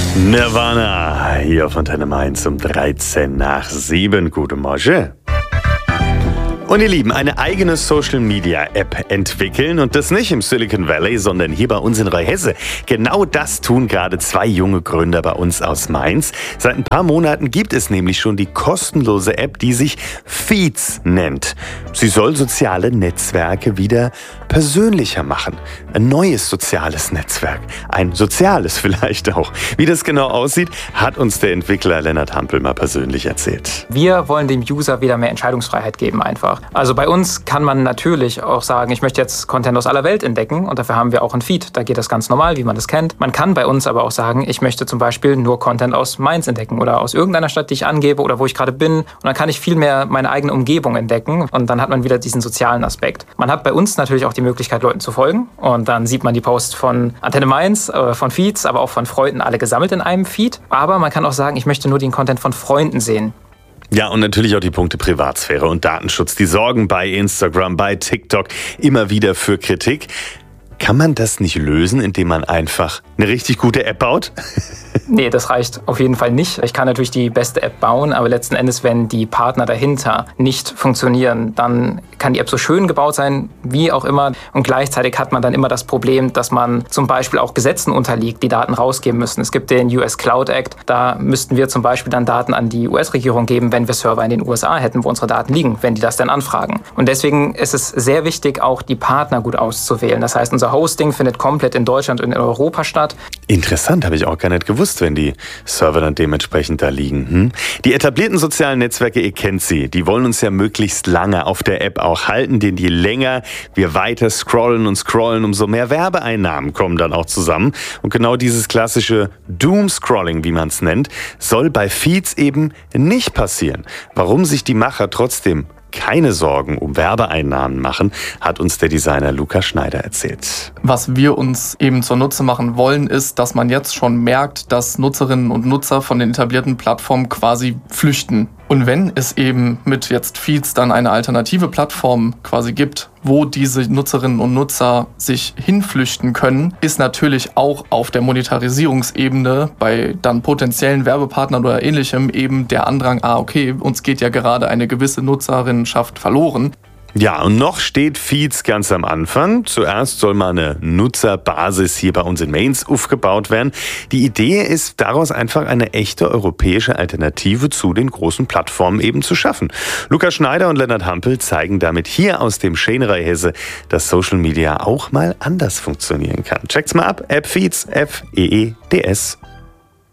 Nirvana, hier auf Antenne Mainz um 13 nach 7. Guten Morgen. Und ihr Lieben, eine eigene Social-Media-App entwickeln und das nicht im Silicon Valley, sondern hier bei uns in Rheinhesse. Genau das tun gerade 2 junge Gründer bei uns aus Mainz. Seit ein paar Monaten gibt es nämlich schon die kostenlose App, die sich Feeds nennt. Sie soll soziale Netzwerke wieder persönlicher machen. Ein neues soziales Netzwerk. Ein soziales vielleicht auch. Wie das genau aussieht, hat uns der Entwickler Lennart Hampel mal persönlich erzählt. Wir wollen dem User wieder mehr Entscheidungsfreiheit geben einfach. Also bei uns kann man natürlich auch sagen, ich möchte jetzt Content aus aller Welt entdecken und dafür haben wir auch ein Feed. Da geht das ganz normal, wie man das kennt. Man kann bei uns aber auch sagen, ich möchte zum Beispiel nur Content aus Mainz entdecken oder aus irgendeiner Stadt, die ich angebe oder wo ich gerade bin. Und dann kann ich viel mehr meine eigene Umgebung entdecken und dann hat man wieder diesen sozialen Aspekt. Man hat bei uns natürlich auch die Möglichkeit, Leuten zu folgen und dann sieht man die Posts von Antenne Mainz, von Feeds, aber auch von Freunden alle gesammelt in einem Feed. Aber man kann auch sagen, ich möchte nur den Content von Freunden sehen. Ja, und natürlich auch die Punkte Privatsphäre und Datenschutz. Die sorgen bei Instagram, bei TikTok immer wieder für Kritik. Kann man das nicht lösen, indem man einfach eine richtig gute App baut? Nee, das reicht auf jeden Fall nicht. Ich kann natürlich die beste App bauen, aber letzten Endes, wenn die Partner dahinter nicht funktionieren, dann kann die App so schön gebaut sein, wie auch immer. Und gleichzeitig hat man dann immer das Problem, dass man zum Beispiel auch Gesetzen unterliegt, die Daten rausgeben müssen. Es gibt den US Cloud Act, da müssten wir zum Beispiel dann Daten an die US-Regierung geben, wenn wir Server in den USA hätten, wo unsere Daten liegen, wenn die das dann anfragen. Und deswegen ist es sehr wichtig, auch die Partner gut auszuwählen. Das heißt, unser Hosting findet komplett in Deutschland und in Europa statt. Interessant, habe ich auch gar nicht gewusst, wenn die Server dann dementsprechend da liegen. Die etablierten sozialen Netzwerke, ihr kennt sie, die wollen uns ja möglichst lange auf der App auch halten, denn je länger wir weiter scrollen und scrollen, umso mehr Werbeeinnahmen kommen dann auch zusammen. Und genau dieses klassische Doom-Scrolling, wie man es nennt, soll bei Feeds eben nicht passieren. Warum sich die Macher trotzdem keine Sorgen um Werbeeinnahmen machen, hat uns der Designer Lukas Schneider erzählt. Was wir uns eben zunutze machen wollen, ist, dass man jetzt schon merkt, dass Nutzerinnen und Nutzer von den etablierten Plattformen quasi flüchten. Und wenn es eben mit jetzt Feeds dann eine alternative Plattform quasi gibt, wo diese Nutzerinnen und Nutzer sich hinflüchten können, ist natürlich auch auf der Monetarisierungsebene bei dann potenziellen Werbepartnern oder ähnlichem eben der Andrang, okay, uns geht ja gerade eine gewisse Nutzerinnenschaft verloren. Ja, und noch steht Feeds ganz am Anfang. Zuerst soll mal eine Nutzerbasis hier bei uns in Mainz aufgebaut werden. Die Idee ist, daraus einfach eine echte europäische Alternative zu den großen Plattformen eben zu schaffen. Lukas Schneider und Lennart Hampel zeigen damit hier aus dem schönen Rheinhesse, dass Social Media auch mal anders funktionieren kann. Checkt's mal ab, App Feeds, Feeds.